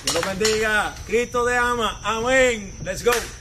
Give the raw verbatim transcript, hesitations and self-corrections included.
Dios los bendiga. Cristo te ama. Amén. Let's go.